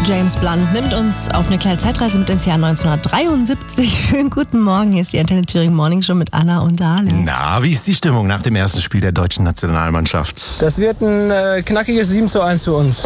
James Blunt nimmt uns auf eine kleine Zeitreise mit ins Jahr 1973. Schönen guten Morgen, hier ist die Antenne Thüringen Morning Show mit Anna und Alex. Na, wie ist die Stimmung nach dem ersten Spiel der deutschen Nationalmannschaft? Das wird ein knackiges 7:1 für uns.